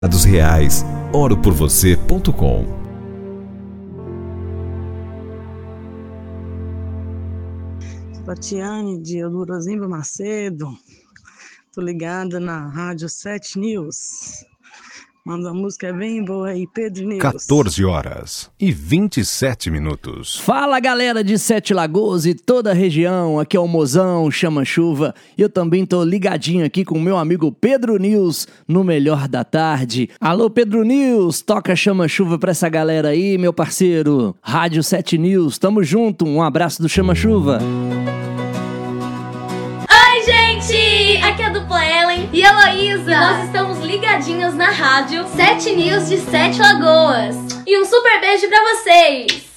Dados reais. Oroporvocê.com. Tatiane de Eudorosimba Macedo, tô ligada na Rádio 7 News. Manda uma música bem boa aí, Pedro News. 14h27. Fala galera de Sete Lagoas e toda a região, aqui é o Mozão, Chama Chuva. E eu também tô ligadinho aqui com o meu amigo Pedro News, no Melhor da Tarde. Alô Pedro News, toca Chama Chuva pra essa galera aí, meu parceiro. Rádio 7 News, tamo junto, um abraço do Chama Chuva. Oi gente, aqui é a dupla Ellen e Heloísa. Nós estamos ligadinhos na rádio 7 News de Sete Lagoas. E um super beijo pra vocês!